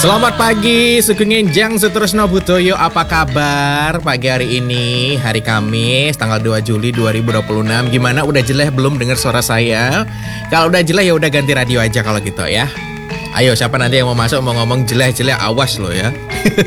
Selamat pagi, Sugeng Enjang Sutresno Budoyo. Apa kabar pagi hari ini? Hari Kamis, tanggal 2 Juli 2026. Gimana, udah jelek belum dengar suara saya? Kalau udah jelek ya udah ganti radio aja kalau gitu ya. Ayo, siapa nanti yang mau masuk mau ngomong jelek-jelek, awas lo ya.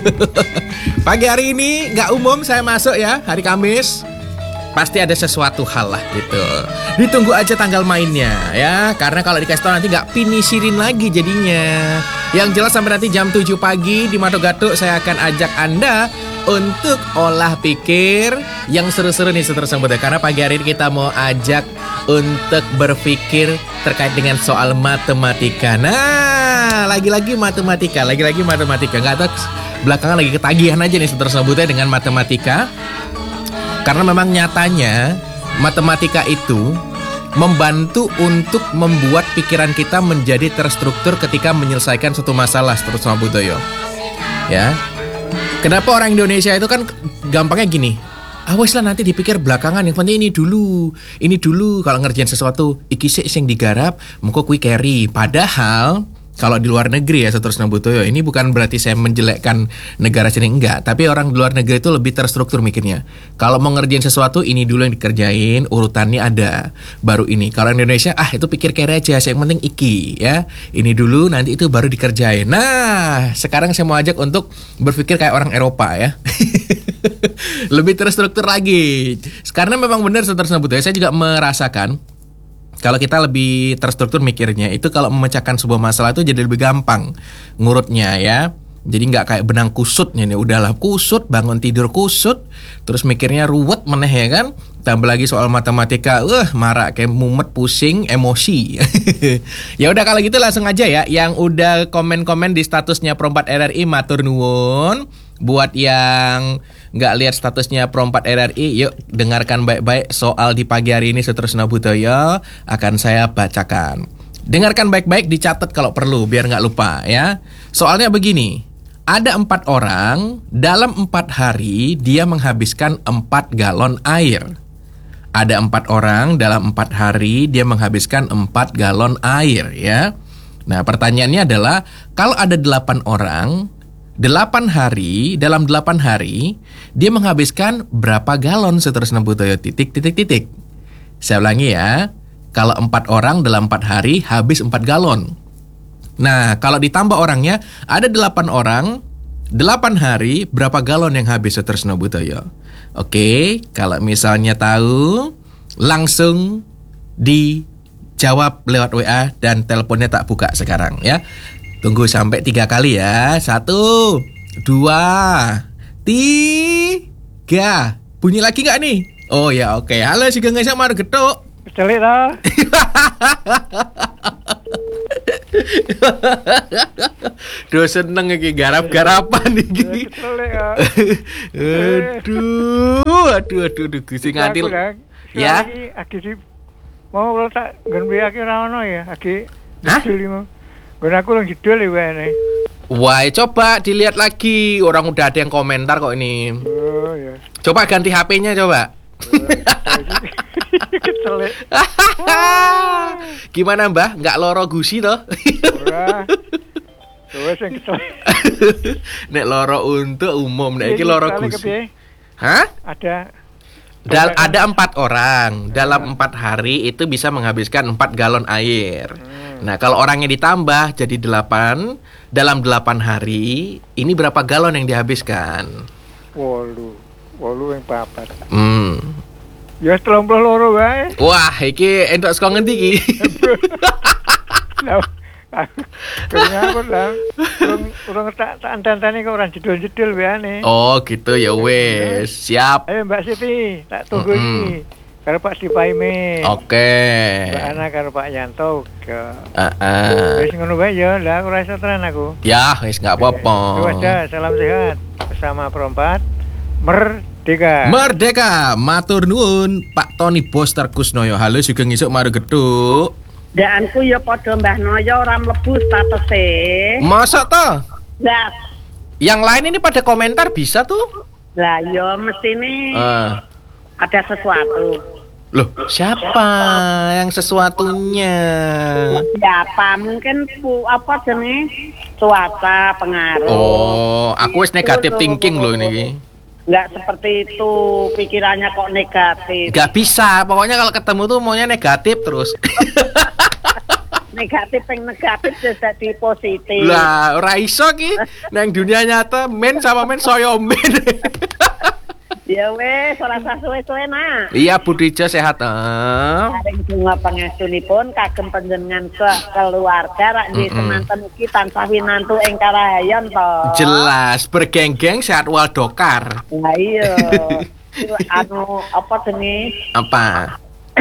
Pagi hari ini nggak umum saya masuk ya, hari Kamis. Pasti ada sesuatu hal lah gitu. Ditunggu aja tanggal mainnya ya. Karena kalau dikasih tahu nanti nggak pinisirin lagi jadinya. Yang jelas sampai nanti jam 7 pagi di Mado Gatuk saya akan ajak Anda untuk olah pikir yang seru-seru nih tersebut. Karena pagi hari ini kita mau ajak untuk berpikir terkait dengan soal matematika. Nah, lagi-lagi matematika. Nggak tahu belakangan lagi ketagihan aja nih tersebutnya dengan matematika. Karena memang nyatanya matematika itu membantu untuk membuat pikiran kita menjadi terstruktur ketika menyelesaikan suatu masalah, terus sama Budoyo. Ya. Kenapa orang Indonesia itu kan gampangnya gini. Awas lah nanti dipikir belakangan, yang penting ini dulu. Kalau ngerjain sesuatu, iki sing digarap, mengko kui carry. Padahal kalau di luar negeri ya seterusnya Budoyo, ini bukan berarti saya menjelekkan negara sini, enggak. Tapi orang di luar negeri itu lebih terstruktur mikirnya. Kalau mau ngerjain sesuatu, ini dulu yang dikerjain, urutannya ada. Baru ini. Kalau Indonesia, itu pikir kere aja, yang penting iki ya. Ini dulu, nanti itu baru dikerjain. Nah, sekarang saya mau ajak untuk berpikir kayak orang Eropa ya. Lebih terstruktur lagi. Karena memang benar seterusnya Budoyo, saya juga merasakan kalau kita lebih terstruktur mikirnya, itu kalau memecahkan sebuah masalah itu jadi lebih gampang ngurutnya ya. Jadi nggak kayak benang kusutnya nih, udahlah kusut, bangun tidur kusut, terus mikirnya ruwet meneh ya kan. Tambah lagi soal matematika, marah kayak mumet, pusing, emosi. Ya udah kalau gitu langsung aja ya. Yang udah komen-komen di statusnya Pro4 RRI, matur nuwun. Buat yang nggak lihat statusnya Pro4 RRI, yuk dengarkan baik-baik soal di pagi hari ini Sutresno Budoyo akan saya bacakan. Dengarkan baik-baik, dicatat kalau perlu biar nggak lupa ya. Soalnya begini, ada 4 orang, dalam 4 hari dia menghabiskan 4 galon air. Ada 4 orang, dalam 4 hari dia menghabiskan 4 galon air ya. Nah pertanyaannya adalah, kalau ada 8 orang, 8 hari, dalam 8 hari dia menghabiskan berapa galon seterusnya Budoyo titik. Saya ulangi ya. Kalau 4 orang dalam 4 hari habis 4 galon. Nah, kalau ditambah orangnya ada 8 orang, 8 hari berapa galon yang habis seterusnya Budoyo? Oke, kalau misalnya tahu langsung dijawab lewat WA dan teleponnya tak buka sekarang ya. Tunggu sampai 3 kali ya. 1, 2, 3. Bunyi lagi gak nih? Oh ya oke. Halo Sugeng Enjang Mado Gatuk. Kecelek lah. Duh seneng iki garap-garapan iki. Kecelek ya. Aduh Gusti Ngadil. Ya. Aki sih mau tak nggon aki ora ono ya, aki. Hah? Gue aku lang judul ya nih. Wah, coba dilihat lagi. Orang udah ada yang komentar kok ini. Oh ya. Coba ganti HP-nya coba. Kecelek. Gimana Mbah? Nggak loro gusi toh? Ora. Kowe sing kecelek. Nek loro untuk umum, nek iki loro gusi. Hah? Ada 4 orang. Dalam 4 hari itu bisa menghabiskan 4 galon air. Nah, kalau orangnya ditambah jadi 8, dalam 8 hari, ini berapa galon yang dihabiskan? 8 yang papat. Ya 32 wae. Wah, iki entuk saka ngendi iki? Lah. Aku lah. Urung tak antantane kok ora jedul-jedul wae. Oh, gitu ya wes. Siap. Ayo Mbak Siti, tak tunggu iki. Karo Pak Sipaime. Oke. Mbak Ana karo Pak Yanto. Heeh. Wis ngono wae ya, lah aku ora iso tenan aku. Ya, wis enggak apa-apa. Salam sehat bersama Pro4 Merdeka. Merdeka, matur nuwun Pak Tony Boster Kusnoyo. Halo Sugeng Enjang Mado Gatuk. Daanku ya padha Mbah Noyo ora mlebu statuse. Masa toh? Lah, Yang lain ini pada komentar bisa tuh. lah ya mestine ada sesuatu. Loh, siapa yang sesuatunya? Siapa mungkin apa jenis cuaca pengaruh. Oh, aku wis negatif thinking loh ini. Nggak seperti itu, pikirannya kok negatif. Gak bisa, pokoknya kalau ketemu tuh maunya negatif terus. Negatif yang negatif jadi positif. Lah, ora iso ki. Nang dunia nyata men sama men soyo men. Ya wes, ora usah suwe-suwe nak. Iya, Budijo sehat. Paring donga pangestunipun kagem panjenengan keluarga rak nggih semanten iki tansah winantu ing karahayan to. Jelas, bergenggeng sehat waldokar. Lah iya. Anu apa jenis? Apa?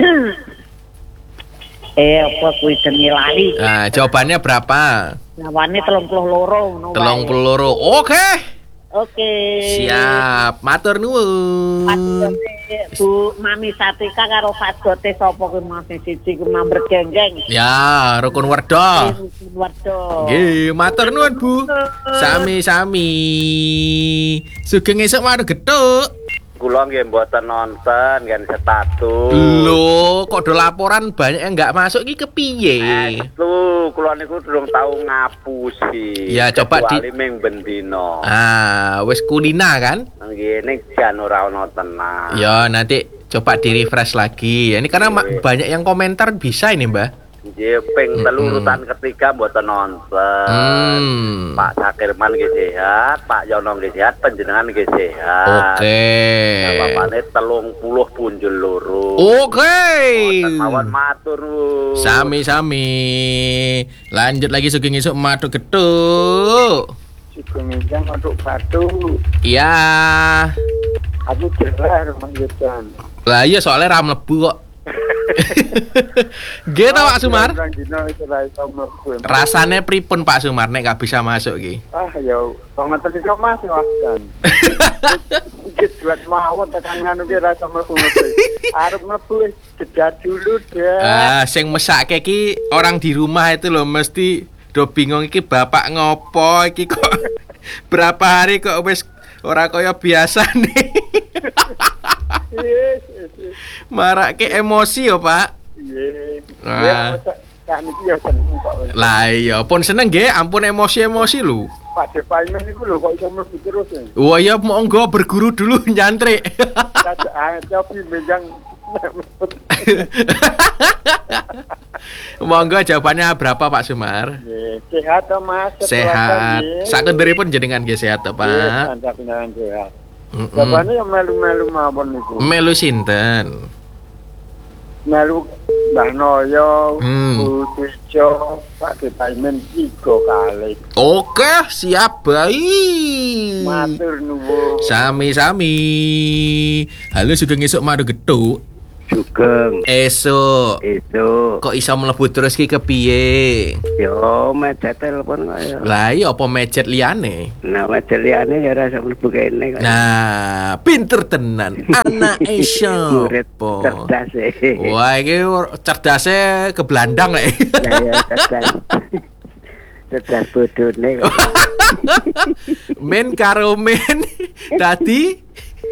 Apa kuwi jenenge lali. Nah, jawabannya berapa? Nyawane 32 ngono wae. 32. Oke. Oke. Siap, matur nuwun. Bu Mami Satika karo Fadote sapa kuwi masih siji ku mamber genggeng. Ya, rukun werda. Wardo. Nggih, matur nuwun, Bu. Sami-sami. Sugeng esuk maru gethuk. Kula nggih mboten nonton kan status. Lho, kok do laporan banyak yang nggak masuk iki kepiye? Tuh, kula niku durung tau ngapusi. Ya, coba kecuali ming bendino. Wis kulina kan? Nggih, ning jan ora ono tenan. Ya, nanti coba di-refresh lagi. Ini karena banyak yang komentar bisa ini, Mbah. Nggih, ping 3 urutan ketiga mboten nonton. Pak Sakirman nggih sehat, Pak Yono nggih sehat, panjenengan nggih sehat. Oke. Nah, bapakne 30 punjul loro. Oke. Mawon matur. Sami-sami. Lanjut lagi Sugeng esuk matuk gethuk. Sugeng Enjang untuk batu. Iya. Aku jelas manggitan. Lah iya soalnya ra mlebu kok. Gitu Pak Sumar. Rasanya pripun Pak Sumar nek gak bisa masuk ki? Ah ya, banget iso Mas wajan. Iki buat mawon tekan nganu ki rasa mlebu. Arep mlebu jeda dulu dah. Sing mesake ki orang di rumah itu loh mesti do bingung iki bapak ngopo iki kok berapa hari kok wis ora kaya biasa nih. Yes. Marake emosi yo, Pak. Iya. Kan iki ya seneng kok. Lah iya, pun seneng nggih, ampun emosi-emosi lho. Pak Depaime niku lho kok iso mlebu terus. Wah ya monggo berguru dulu nyantrik. Tapi menjang monggo jawabannya berapa Pak Sumar? sehat toh Mas. Sehat. Sakenderipun jenengan nggih sehat to, Pak? Iya, sehat. Jawabannya yang melu-melu mawon niku. Melu sinten? Melu Mbah Noyo, Hmm. Budijo, Pak Depaimen 3 kali. Oke, siap baik. Matur nuwun. Sami-sami. Halo Sugeng esuk maru gethuk. Sugeng Esuk. itu Kok iso mlebu terus ki kepiye? yo meja telepon kok ya. Lah iya apa mejet liyane? Nah, meja liyane ya ora iso mlebu kene kok. Nah, pinter tenan. Anak iso. Murid cerdas e. Wah, iki cerdase ke Blandang lek. Ya cerdas. Cerdas bodone. Men karo men dadi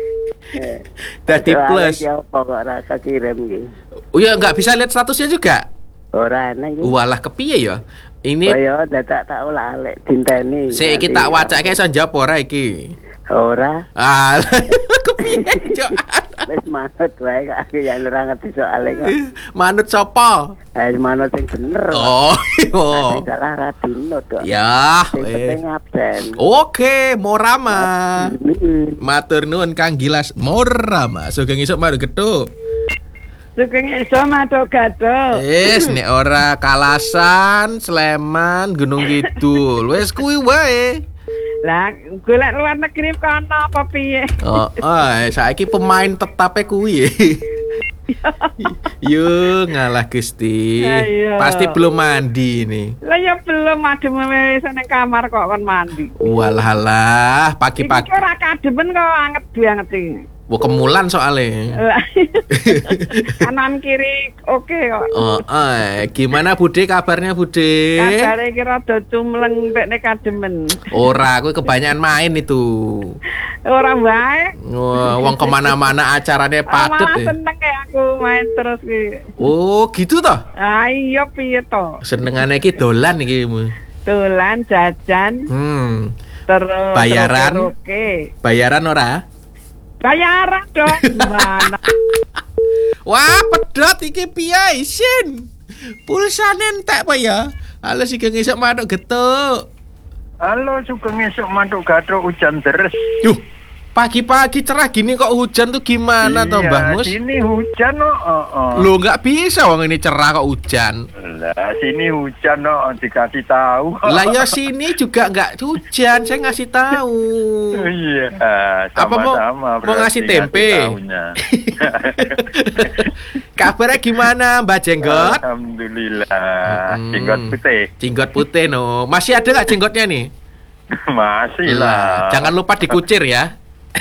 plus. Ya apa kok ora kirim iki. Oh ya nggak bisa lihat statusnya juga. Ora ana iki. Walah kepiye ya? Ini Kaya dadak tak olah lek dinteni. sik iki tak wacake iso njawab ora iki. Ora. Ah, kepiye, Cok? Wis manut wae kak yang ora ngerti soal kok. Manut sapa? Wis manut sing bener. Oh, oh. Sing salah radino tok. Ya, Sing penting absen. Oke, Morama. Heeh. Matur nuwun Kang Gilas Morama. Sugeng esuk maru gethuk. Sugeng iso matur gaduh. Nek ora Kalasan, Sleman, Gunung Kidul. Wes kuwi wae. Lah, golek luar negeri kono apa piye? Oh, saiki pemain tetape kuwi. Yo ngalah Gusti. Ayo. Pasti belum mandi nih. Lah ya belum adem wis nang kamar kok kon mandi. Walah, Iki pagi-pagi. ora kademen kok anget banget iki. Wah kemulan soalnya. Lah. Kanan kiri oke kok. Oh, gimana Bude kabarnya Bude? Kabare iki rada cumleng mek nek kademen. Ora, aku kebanyakan main itu. Ora bae. Wah, wong kemana-mana acaranya padet Malah ya. seneng kayak aku main terus ki. Oh, gitu toh? Ah iya piye to? Senengane iki dolan iki. Dolan jajan terus Bayaran? Oke. Bayaran ora? Bayaran dong. Gimana? Wah, pedot iki piye isin? Pulsane entek apa ya? Halo sing ngesuk matuk getuk. Halo, Sugeng esuk mantuk gathuk hujan deres. Yuh, pagi-pagi cerah gini kok hujan tuh gimana toh, Mbah Mus? Sini hujan Loh, nggak bisa wong ini cerah kok hujan. Lah, sini hujan dikasih tahu. Lah ya sini juga nggak hujan, saya ngasih tahu. Iya, Apa mau sama-sama. ngasih berarti tempe? tahunya. Kabarnya gimana, Mbak Jenggot? Alhamdulillah. Jenggot putih. Jenggot putih no. Masih ada nggak jenggotnya nih? Masih lah. Jangan lupa dikucir ya.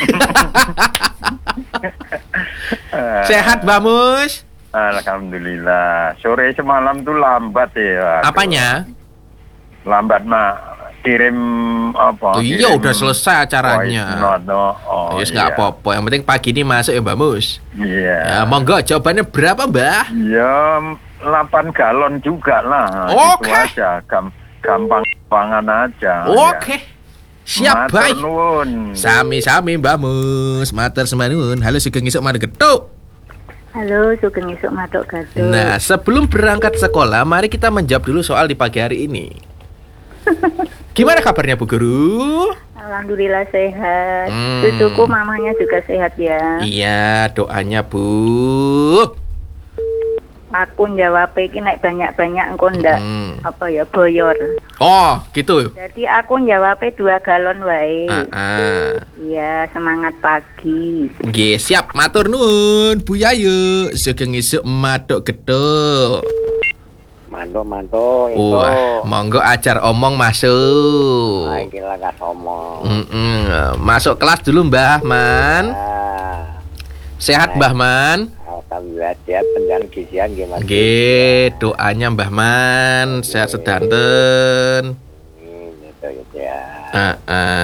Sehat, Mbak Mus? Alhamdulillah. Sore semalam tuh lambat ya. Aduh. Apanya? Lambat kirim apa? Oh, iya kirim udah selesai acaranya. voice note, oh, Yes, nggak iya. apa-apa. Yang penting pagi ini masuk ya, Mbak Mus. Iya. Ya, monggo jawabannya berapa, Mbah? Ya 8 galon juga lah. Oke. Itu aja. Gampang pangan aja. Oke. Siap, Matur baik. nuwun. Sami-sami Mbak Mus. Matur semanun. Halo Sugeng Isuk Madu Getuk. Halo, Sugeng Isuk Matuk Gaduh. Nah, sebelum berangkat sekolah, mari kita menjawab dulu soal di pagi hari ini. Gimana kabarnya Bu Guru? Alhamdulillah sehat. Hmm. Cucuku mamanya juga sehat ya. Iya, doanya Bu. Aku jawab iki nek banyak-banyak engko ndak apa ya boyor. Oh, gitu. Jadi aku jawab 2 galon wae. Iya, semangat pagi. Nggih, siap. Matur nuwun, Bu Yayu. Sugeng Isuk Madu Getuk. Mantuk itu. Wah, monggo ajar omong masuk. Nah, iki lah kas omong. Masuk kelas dulu Mbah Man. Ah, Sehat Mbah Man? alhamdulillah sehat penjan gizian gimana? Nggih, doanya Mbah Man sehat sedanten. Gitu ya.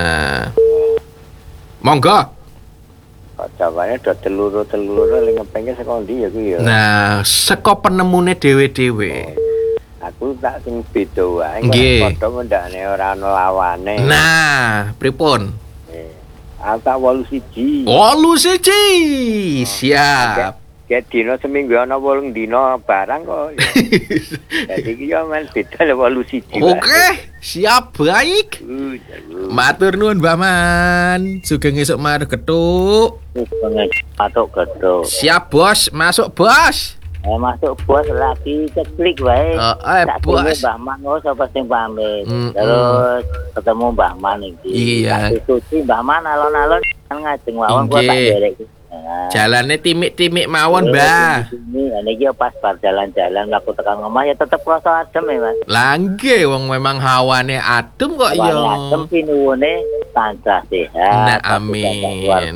Monggo. Kok jawabannya udah telur-telur lagi ngepengnya sekondi ya ku ya. Nah, seko penemune dhewe-dhewe. Aku tak sing beda wae. Nggih. Padha mendakne ora ana lawane. Nah, pripun? Aku tak 81. Oh, lu siji. Siap. Kayak dino seminggu ana 8 dino barang kok. Jadi iki yo men beda lho 81. Oke, siap baik. Matur nuwun Mbah Man. Sugeng Isuk Madu Getuk. Matuk gedho. Siap bos, masuk bos. Masuk bos lagi ceklik wae. Bos. Mbah Man sapa sing pamit. Mm-mm. Terus ketemu Mbah Man iki. Iya. Suci Mbah Man alon-alon ngajeng mawon gua tak Nggih. derek. Jalannya timik-timik mawon, Mbah. Ini iki pas bar jalan-jalan aku tekan omah ya tetep rasa adem ya, Mas. Langge wong memang hawane adem kok ya. Adem pinuwune tansah Nah, sehat. amin.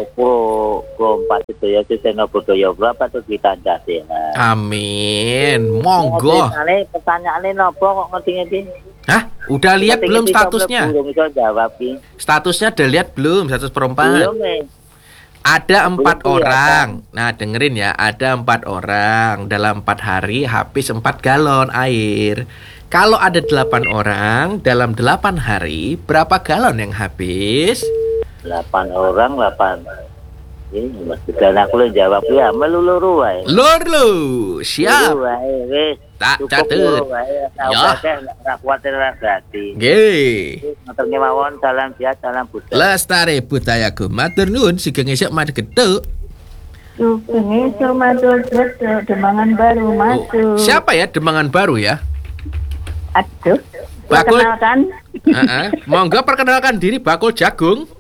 Ku 4 sedaya sesena budaya berapa tuh kita tansah sehat. Amin. Monggo. Pertanyaane napa kok ngerti-ngerti? Hah? Udah lihat belum statusnya? Belum bisa jawab ki. Statusnya udah lihat belum? 1/4. Belum, Ada 4 Belum orang. Nah, dengerin ya, ada 4 orang. Dalam 4 hari habis 4 galon air. Kalau ada 8 orang, dalam 8 hari berapa galon yang habis? 8 orang 8. Ini Mas dan aku le jawab ya melulu wae. Lur lu, siap. Luru wae wis. Tak Cukup catet. luru wae. Ya. Ora kuwatir ora berarti. Nggih. Matur mawon salam sehat salam budaya. Lestari budayaku. Matur nuwun Sugeng Isuk Madu Getuk. Sugeng Isuk Matuk Gaduh, Demangan Baru masuk. Siapa ya Demangan Baru ya? Aduh. Bakul. Perkenalkan. Monggo perkenalkan diri Bakul Jagung.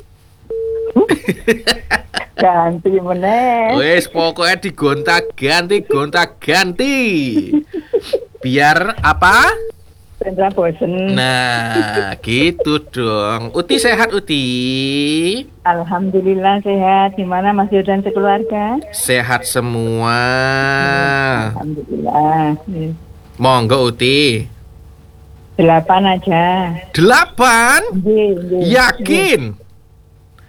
Ganti meneh. Wes pokoknya gonta-ganti. Biar apa? Sendra bosen. Nah, gitu dong. Uti sehat Uti? Alhamdulillah sehat. Gimana Mas Yordan sekeluarga? Sehat semua. Alhamdulillah. Monggo Uti. 8 aja. 8? Nggih. Yakin?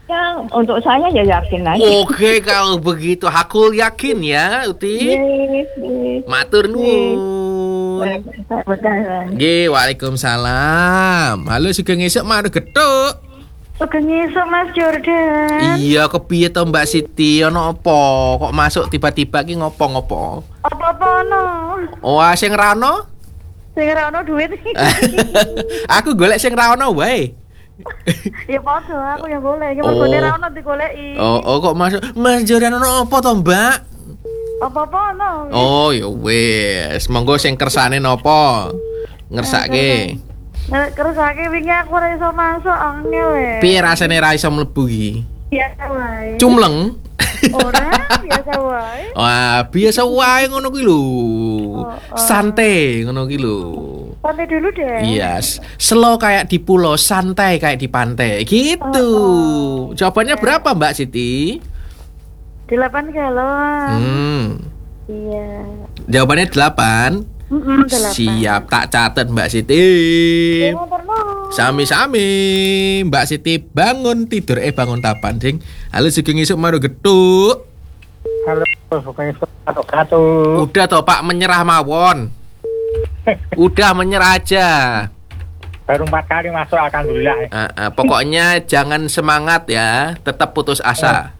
Ya, untuk saya ya yakin aja. Oke, kalau begitu aku yakin ya, Uti. Yes. Matur nuwun. Nggih, waalaikumsalam. Halo sugeng esuk Maru Gethuk. Sugeng esuk Mas Jordan. Iya, kepiye to Mbak Siti? Ono apa? Kok masuk tiba-tiba ki ngopo-ngopo? Apa-apa ono? Wah, sing ra ono? Sing ra ono duit. Aku golek sing ra ono wae. Ya padha aku yang golek. Iki mergo ra ono digoleki. Oh, kok masuk Mas Jordan ono apa to, Mbak? Apa-apa ono. Oh, ya wis. Monggo sing kersane napa? Ngersake. Nek kersake wingi aku ora iso masuk angel e. Piye rasane ra iso mlebu iki? Biasa wae. Cumleng. Ora, biasa wae. Wah, biasa wae ngono kuwi lho. Santai ngono kuwi lho. Santai dulu deh. Iya, slow kayak di pulau, santai kayak di pantai. Gitu. Jawabannya berapa, Mbak Siti? 8 galon. Iya. Jawabannya 8. 8. Siap, tak catat Mbak Siti. Sami-sami. Mbak Siti bangun tidur, bangun tapan, Ding. Halo sugeng esuk Maru Gethuk. Halo, sugeng esuk Gatot. Udah toh Pak menyerah mawon. Udah menyerah aja. Baru 4 kali masuk, alhamdulillah. Pokoknya jangan semangat ya, tetap putus asa.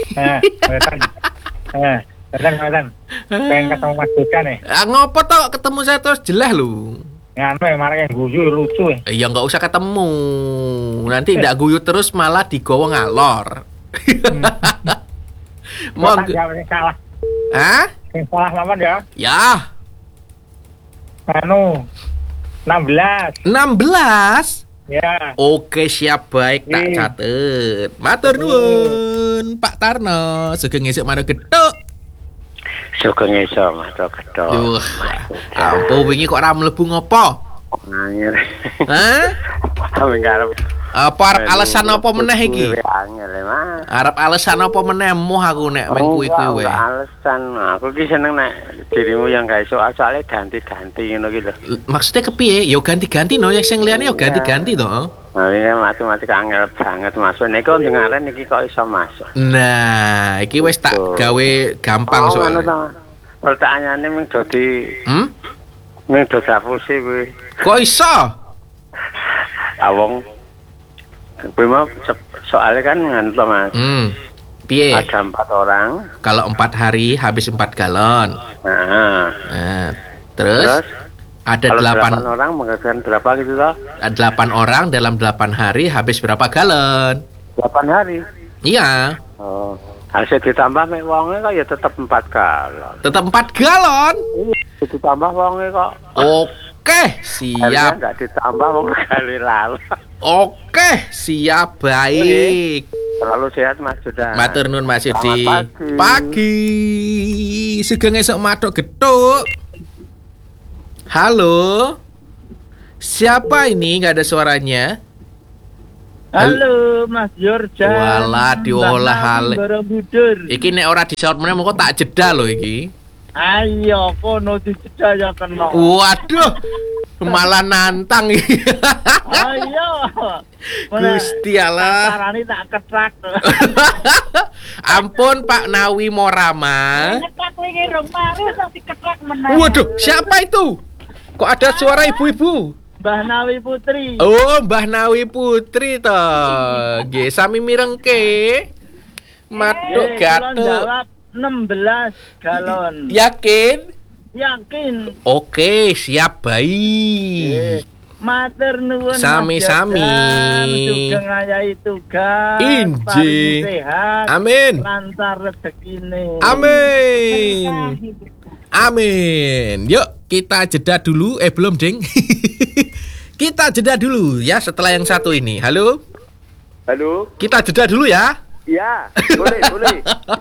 Betan. Pengen ketemu Mas Jordan nih. Ngopo toh ketemu saya terus jelas lu. Nganu marah yang guyu lucu ya. Ya nggak usah ketemu. Nanti tidak guyu terus malah digowo ngalor. Mau salah. Hah? Yang salah lawan ya. Ya. Anu 16. 16. Ya. Oke, siap, baik, tak catet. Matur nuwun, Pak Tarno. Sugeng esuk Maru Gethuk. Sugeng esuk Maru Gethuk. Duh. Ampuh wingi kok ora mlebu ngopo? Angel. Hah? Kami ngarep. Apa arep alasan apa meneh iki? Angel, Mas. Arep alasan apa meneh moh aku nek meng kuwi-kuwi. Alasan aku ki seneng nek dirimu yang gak iso soalnya ganti-ganti ngono ki lho. Maksudnya kepiye? Yo ganti-ganti no, yang sing liyane yo ganti-ganti to. Nah, ini matematika angel banget masuk. Nek kok ngaren iki kok iso masuk. Nah, iki wis tak gawe gampang soalnya. Pertanyaane mung dadi mung dosafusi kuwi. Kok iso? Awong kuwi mau soalnya kan ngantuk Mas. Piye? Ada 4 orang. Kalau 4 hari habis 4 galon. Nah, terus ada 8 orang menghasilkan berapa gitu toh? 8 orang dalam 8 hari habis berapa galon? 8 hari. Iya. Oh, hasil ditambah mek wonge kok ya tetep 4 galon. Tetap 4 galon. Iya, ditambah wonge kok. Oke, siap. Enggak ditambah wong kali lalu. Oke, siap, baik. Terlalu sehat Mas Jordan. Matur nuwun Mas Yudi. Selamat Pagi. Sugeng esuk Maru Gethuk. Halo. Siapa ini? Nggak ada suaranya. Halo Mas Jordan. Walah diolah hale. Borobudur. Iki nek ora disaut meneh mengko tak jeda lho iki. Ayo kono dicedaya kena. Waduh. Malah nantang iki. Ayo. Gusti Allah. Carane tak ketrak. Ampun Pak Nawi Morama. Ketrak wingi rong mari tak diketrak meneh. Waduh, siapa itu? Kok ada suara ibu-ibu? Mbah Nawi Putri. Oh, Mbah Nawi Putri to. Nggih, sami mirengke. Matuk gatuk. Jawab 16 galon. Yakin? Yakin. Oke, siap baik. Matur nuwun. Sami-sami. Sugeng ayahi tugas. Injih. Paling sehat. Amin. Lancar rezekine. Amin. Amin. Yuk kita jeda dulu. Belum ding. Kita jeda dulu ya setelah yang satu ini. Halo. Halo. Kita jeda dulu ya. Ya, boleh.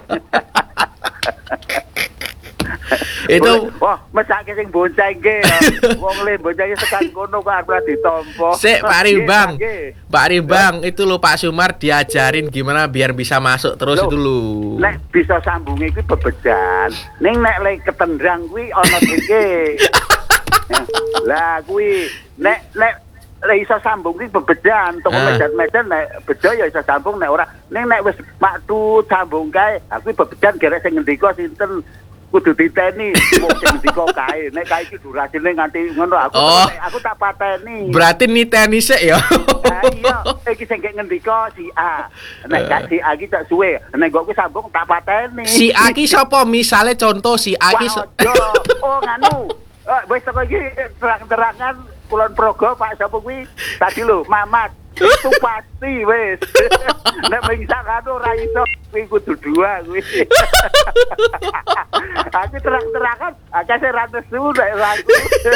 Itu wah, mesake sing bocah iki. Wong le bocah iki tekan kono kok arep ditampa. Sik Pak Rimbang. Pak Rimbang itu lho Pak Sumar diajarin gimana biar bisa masuk terus itu lho. Nek bisa sambungi kuwi bebejan. Ning nek le ketendrang kuwi ana iki. Lah kuwi nek lek iso sambung iki bebedan toko Medan nek bejo ya iso sambung nek ora ning nek wis maktu sambung kae aku bebedan gerek sing ngendika sinten kudu diteni mung sing ngendika kae nek kae iki durasine nganti ngono aku tak pateni berarti niteni sik ya iya iki sing ngendika si A nek gak si A iki tak suwe nek kok sambung tak pateni si A ki sapa misale contoh si A ki oh nganu wis teko iki terang-terangan Kulon Progo Pak sapa kuwi tadi lho Mamat itu pasti wis nek mingsa kan ora iso kuwi kudu dua kuwi aku terang-terangan akeh ra nesu nek aku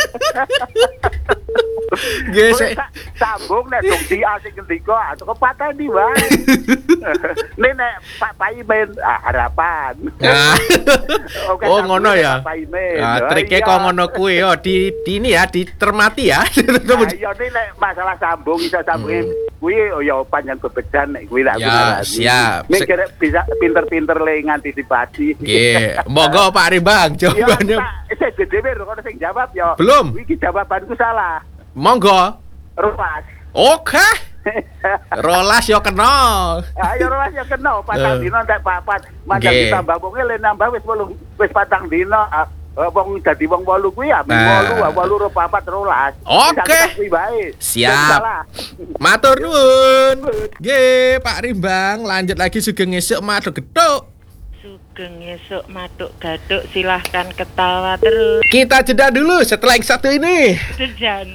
gesek sambung nek dong si asik ngendika atau kepateni wae nek Pak Paimen harapan oh ngono ya trike kok iya. ngono kuwi yo di ini ya ditermati ya iya nek masalah sambung iso sambunge kuwi ya panjang bebedan nek kuwi lak ya siap mikir bisa pinter-pinter le ngantisipasi nggih monggo Pak Rimbang jawabannya ya dhewe kok sing jawab ya belum iki jawabanku salah monggo Rolas oke rolas yo kena ayo rolas yo kena patang dino tak papat mandang ditambah wong le nambah wis patang dino wong dadi wong 8 kuwi ya 8 4 rolas oke siap matur nuwun nggih Pak Rimbang lanjut lagi Sugeng Esuk Maduk Gethuk Sugeng Esuk Maduk Gaduk silahkan ketawa terus kita jeda dulu setelah yang satu ini sejan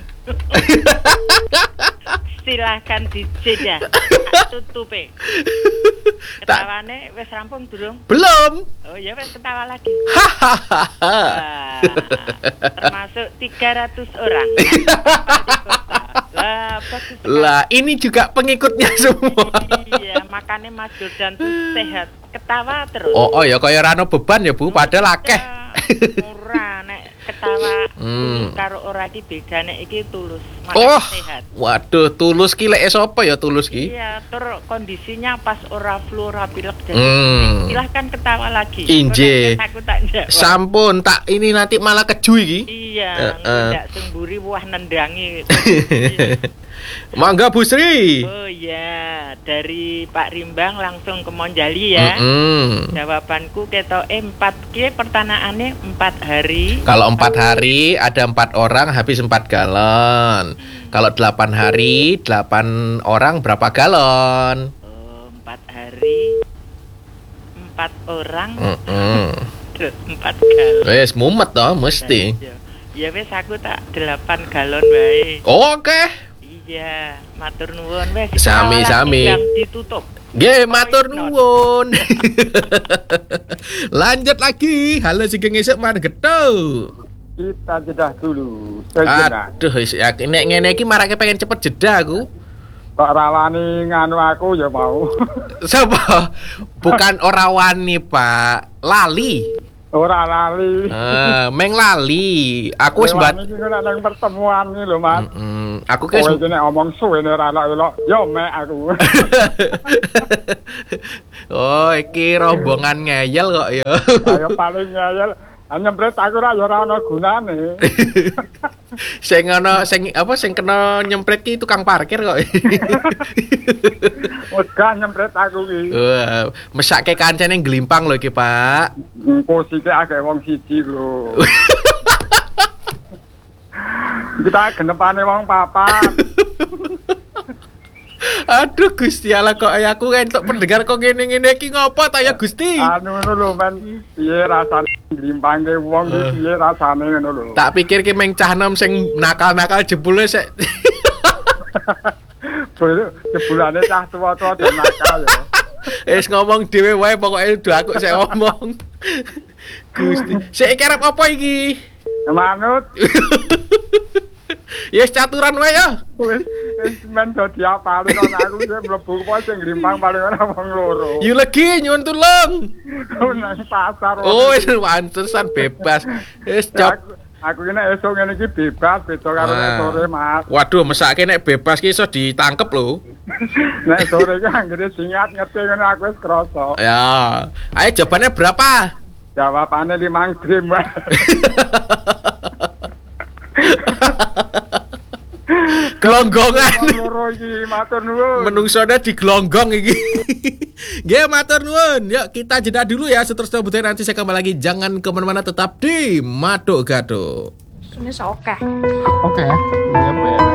silahkan dijeda tutupe ketawane wis rampung durung belum oh ya wis ketawa lagi termasuk 300 orang lah ini juga pengikutnya semua iya makanya Mas Jordan tuh sehat ketawa terus oh ya kaya rano beban ya Bu padahal akeh murah nek ketawa karo ora iki bedane iki tulus sehat waduh tulus ki lek sapa ya tulus ki iya tur kondisinya pas ora flu ora pilek jadi silahkan ketawa lagi inje aku tak jawab sampun tak ini nanti malah keju iki iya ndak semburi wah nendangi mangga Bu Sri oh iya dari Pak Rimbang langsung ke Monjali ya jawabanku ketoke 4 ki pertanyaannya 4 hari kalau 4 hari ada 4 orang habis 4 galon kalau 8 hari 8 orang berapa galon 4 hari 4 orang 4 galon wes mumet toh mesti ya wes aku tak 8 galon bae oke iya matur nuwun wes sami-sami ditutup nggih matur nuwun lanjut lagi halo Sugeng Esuk Maduk Gethuk kita jeda dulu aduh nek ngene iki marake pengen cepet jeda aku kok rawani nganu aku ya mau sapa bukan ora wani Pak lali ora lali meng lali aku wis iki nang pertemuan iki lho Mas aku ki nek omong suwe ora elok yo mek aku oh iki rombongan ngeyel kok ya ayo paling ngeyel nyempret aku ora ono gunane. Sing kena nyempret ki tukang parkir kok. Wegah nyempret aku ki. Mesake kancane glimpang lho iki, Pak. Posisi akeh wong siji lho. Kita genepane wong papat. Aduh Gusti Allah kok aku entuk pendengar kok ngene-ngene iki ngopo ta ya Gusti? Anu ngono lho men, piye rasane glimpangke wong iki piye rasane ngono lho. Tak pikir ki meng cah nom sing nakal-nakal jebule sik. Jebulane cah tuwa-tuwa dan nakal ya. Wis ngomong dhewe wae pokoke do aku sik ngomong. Gusti, sik kerep apa iki? Manut. Yes caturan wae ya. Wis men dadi apale kok aku sing mlebu kok sing grimpang paling ora wong loro. Yu lagi nyuwun tulung. Nang pasar. Oh, wis pantesan bebas. Wis job. Aku ki nek esuk ngene iki bebas beda karo nek sore, Mas. Waduh, mesake nek bebas ki iso ditangkep lho. Nek sore ki anggere singat ngerti ngene aku wis krasa. Ya. Ayo jawabannya berapa? Jawabannya 5 gram, Mas. Gelonggongan. Loro iki matur nuwun. Menungsone diglonggong iki. Nggih, matur nuwun. Yuk kita jeda dulu ya. Seterusnya budaya nanti saya kembali lagi. Jangan kemana-mana, tetap di Maduk Gado. Ini oke. Oke. Iya,